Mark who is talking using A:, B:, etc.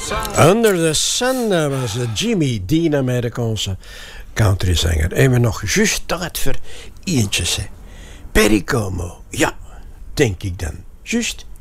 A: Under the Sun, dat was Jimmy Dean, Amerikaanse countryzanger. En we nog juist tijd voor eentjes. Perry Como, ja, denk ik dan. Juist.